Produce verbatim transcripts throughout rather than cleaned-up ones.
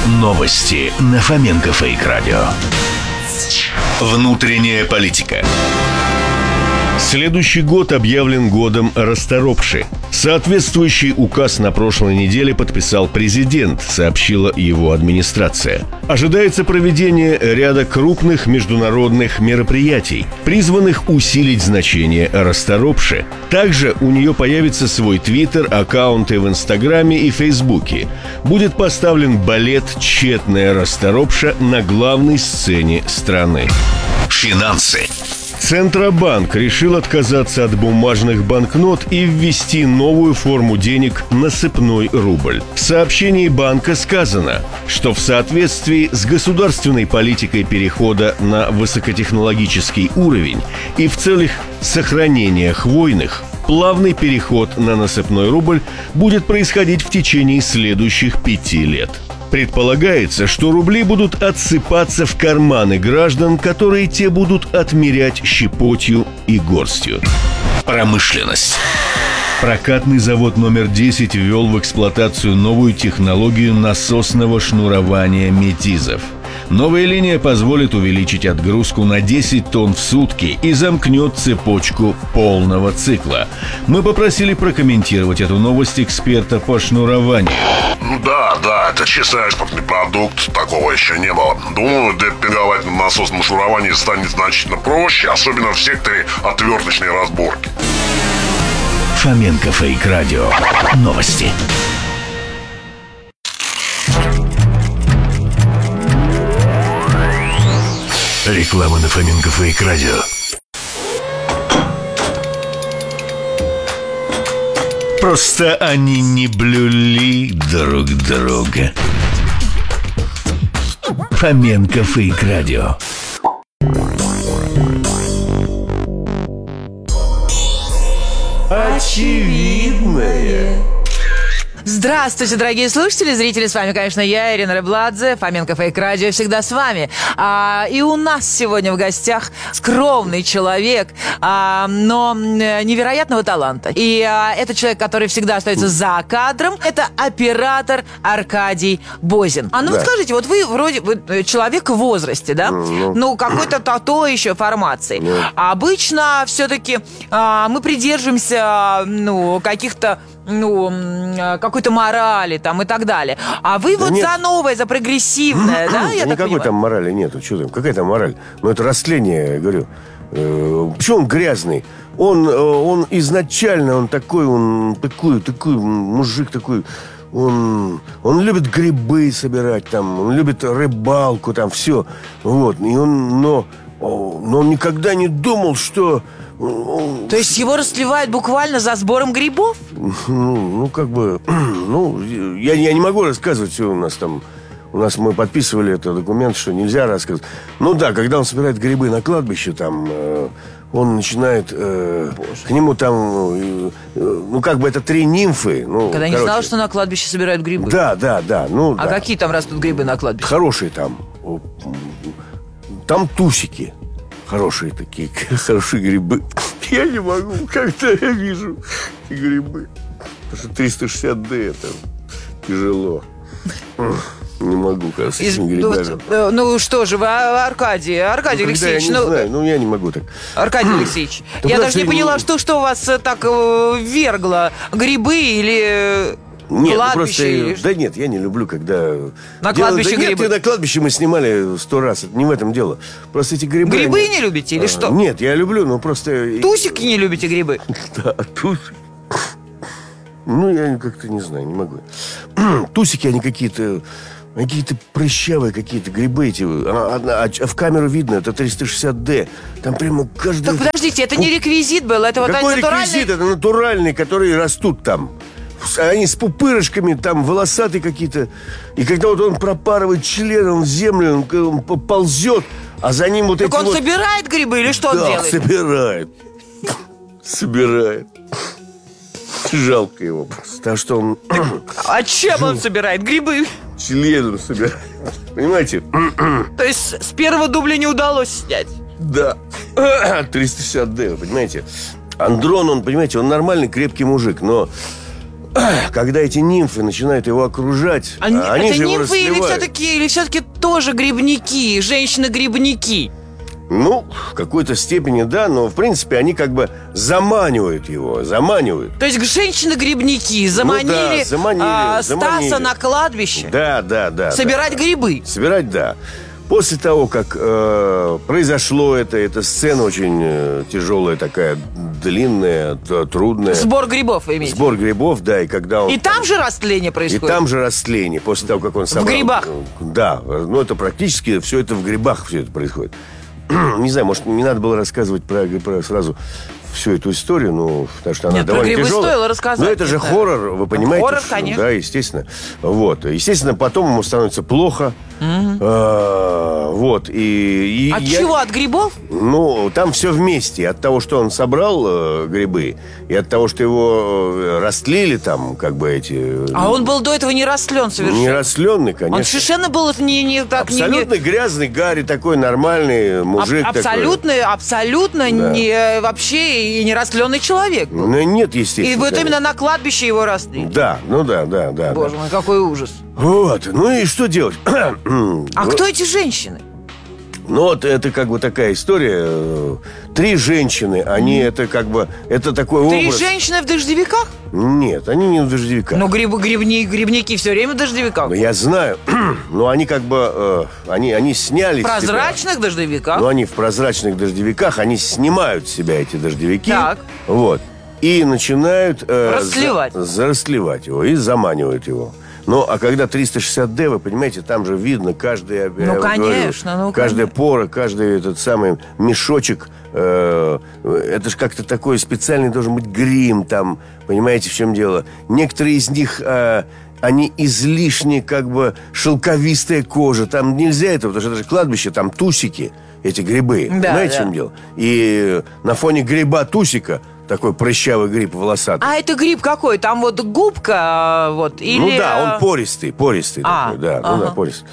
Новости на Фоменко Фейк Радио. Внутренняя политика. Следующий год объявлен годом расторопши. Соответствующий указ на прошлой неделе подписал президент, сообщила его администрация. Ожидается проведение ряда крупных международных мероприятий, призванных усилить значение расторопши. Также у нее появится свой твиттер, аккаунты в Инстаграме и Фейсбуке. Будет поставлен балет «Тщетная расторопша» на главной сцене страны. Финансы. Центробанк решил отказаться от бумажных банкнот и ввести новую форму денег – насыпной рубль. В сообщении банка сказано, что в соответствии с государственной политикой перехода на высокотехнологический уровень и в целях сохранения хвойных, плавный переход на насыпной рубль будет происходить в течение следующих пяти лет. Предполагается, что рубли будут отсыпаться в карманы граждан, которые те будут отмерять щепотью и горстью. Промышленность. Прокатный завод номер десять ввел в эксплуатацию новую технологию насосного шнурования метизов. Новая линия позволит увеличить отгрузку на десять тонн в сутки и замкнет цепочку полного цикла. Мы попросили прокомментировать эту новость эксперта по шнурованию. Ну да, да, это чистый экспортный продукт, такого еще не было. Думаю, демпинговать на насосном шнуровании станет значительно проще, особенно в секторе отверточной разборки. Фоменко Фейк Радио. Новости. Реклама на Фоменко Фейк Радио. Просто они не блюли друг друга. Фоменко Фейк Радио. Очевидное. Здравствуйте, дорогие слушатели, зрители, с вами, конечно, я, Ирина Рыбладзе, Фоменко Фейк Радио, всегда с вами. А, и у нас сегодня в гостях скромный человек, а, но невероятного таланта. И а, это человек, который всегда остается за кадром, это оператор Аркадий Бозин. А ну да. Скажите, вот вы вроде вы человек в возрасте, да? Ну, ну какой-то то, то еще формации. Ну. А обычно все-таки а, мы придерживаемся ну, каких-то ну, какой-то морали там и так далее. А вы да вот нет. за новое, за прогрессивное, да, я да так никакой понимаю? Там морали нету. Что там? Какая там мораль? Ну, это растление, я говорю. Э, почему он грязный? Он, он изначально, он такой, он такой, такой мужик такой. Он, он любит грибы собирать там, он любит рыбалку там, все. Вот. И он, но, но он никогда не думал, что... То есть его растлевают буквально за сбором грибов? Ну, ну как бы, ну, я, я не могу рассказывать все у нас там. У нас мы подписывали этот документ, что нельзя рассказывать. Ну да, когда он собирает грибы на кладбище, там, э, он начинает, э, к нему там, э, ну как бы это три нимфы. Ну, когда не знал, что на кладбище собирают грибы? Да, да, да. Ну, а да. какие там растут грибы на кладбище? Хорошие там. Там тусики. Хорошие такие, хорошие грибы. Я не могу, когда я вижу грибы. Потому что триста шестьдесят дэ это тяжело. Не могу, как с этими грибами. Ну, ну что же вы, Аркадий, Аркадий ну, Алексеевич. Я не ну, знаю, ну я не могу так. Аркадий Алексеевич, да я даже не я поняла, не... что, что вас так э, ввергло. Грибы или... Нет, ну просто... или... Да нет, я не люблю, когда... На дело... кладбище да грибы? Нет, на кладбище мы снимали сто раз. Это не в этом дело. Просто эти грибы... Грибы они... не любите или а, что? Нет, я люблю, но просто... Тусики не любите грибы? Да, тусики. Ну, я как-то не знаю, не могу. Тусики, они какие-то... Какие-то прыщавые какие-то грибы эти. А, а, а в камеру видно, это триста шестьдесят дэ. Там прямо каждый... Так подождите, это не реквизит был, это вот Какой натуральный... реквизит? Это натуральный, которые растут там. Они с пупырышками, там, волосатые какие-то. И когда вот он пропарывает членом в землю, он, он ползет, а за ним вот так эти он вот... собирает грибы или что да, он делает? собирает. Собирает. Жалко его просто. А что он... А чем он собирает? Грибы? Членом собирает. Понимаете? То есть с первого дубля не удалось снять? Да. триста шестьдесят дэ, вы понимаете? Андрон, он, понимаете, он нормальный, крепкий мужик, но... когда эти нимфы начинают его окружать, Они, они это же его нимфы или расливают. все-таки, или все-таки тоже грибники, женщины-грибники? Ну, в какой-то степени да, но в принципе они как бы заманивают его, заманивают. То есть женщины-грибники заманили, Ну да, заманили, а, заманили. Стаса на кладбище Да, да, да. собирать да. грибы. Собирать, да. После того, как э, произошло это, эта сцена очень э, тяжелая такая, длинная, т- трудная. Сбор грибов, вы имеете? Сбор грибов, да, и когда он... И там же растление И происходит? там же растление, после того, как он собрал... грибах? Да, ну это практически все это в грибах все это происходит. Не знаю, может, не надо было рассказывать про, про сразу всю эту историю, ну, потому что она Нет, про довольно грибы тяжелая. стоило рассказать, Но это же не знаю. хоррор, вы понимаете? Хоррор, что- конечно. Да, естественно. Вот. Естественно, потом ему становится плохо. А, вот. И, и От я- чего? От грибов? Ну, там все вместе. От того, что он собрал э, грибы, и от того, что его э, растлили там, как бы эти... э, А он был до этого не растлен совершенно. Не растленный, конечно. Он совершенно был это не, не так... не- не- Абсолютно грязный, Гарри такой нормальный мужик аб- такой. абсолютно, абсолютно не, вообще и не растленный человек был. Ну, нет, естественно. И вот конечно. именно на кладбище его растлили. Да, ну да, да, да. Боже да. мой, какой ужас. Вот, ну и что делать? А кто эти женщины? Ну вот это как бы такая история. э, Три женщины, они это как бы, это такой Три образ. женщины в дождевиках? Нет, они не в дождевиках. Ну, гриб, грибни, грибники все время в дождевиках. Ну, я знаю, но они как бы, э, они, они сняли В с себя. прозрачных дождевиках? Ну, они в прозрачных дождевиках, они снимают с себя эти дождевики. Так. Вот. И начинают... э, Растлевать. за- зарастлевать его и заманивают его. Ну, а когда триста шестьдесят дэ, вы понимаете, там же видно каждый... я Ну, вам конечно, говорю, ну, каждая конечно. пора, каждый этот самый мешочек. э, это же как-то такой специальный должен быть грим там. Понимаете, в чем дело? Некоторые из них... э, они излишне как бы шелковистая кожа. Там нельзя этого, потому что это же кладбище, там тусики, эти грибы. Да, Знаете, да. в чем дело? И на фоне гриба тусика такой прыщавый гриб волосатый. А это гриб какой? Там вот губка, а, вот, или... Ну да, он а, пористый, пористый А, такой, да, ну ага. да, пористый.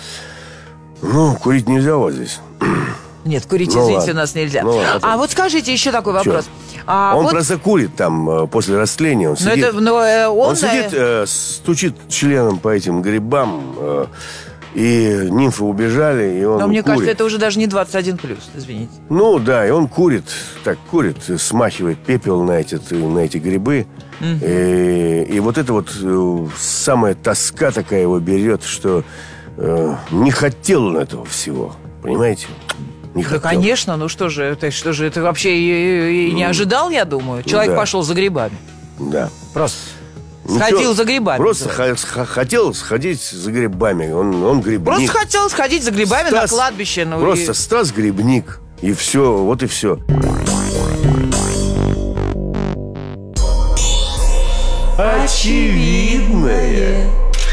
Ну, курить нельзя вот здесь. Нет, курить, Ну извините, ладно. у нас нельзя. Ну ладно, а вот скажите еще такой вопрос. А он вот, просто курит там э, после растления, он ну, сидит. это, ну, э, он, Он сидит, э, э, стучит членом по этим грибам, э, и нимфы убежали, и он но мне курит. кажется, это уже даже не двадцать один плюс, извините. Ну да, и он курит, так курит, смахивает пепел на эти, на эти грибы. И, и вот это вот э, самая тоска такая его берет, что э, не хотел он этого всего, понимаете? Не Да, хотел. конечно, ну что же, это что же, это вообще и, и не ожидал, я думаю. Человек да. пошел за грибами. Да. Просто Ничего, сходил за грибами. Просто называется. х- х- хотел сходить за грибами. Он, он грибник. Просто хотел сходить за грибами Стас- на кладбище. Ну, Просто и- Стас грибник. И все, вот и все. Очевидное.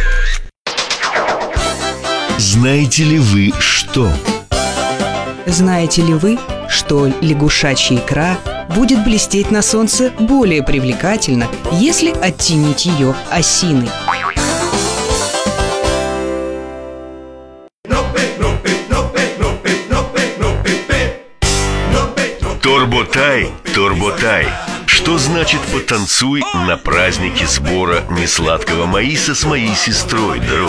Знаете ли вы что? Знаете ли вы, что лягушачья икра будет блестеть на солнце более привлекательно, если оттенить ее осиной? Торботай, Торботай. Что значит потанцуй на празднике сбора несладкого маиса с моей сестрой, друг?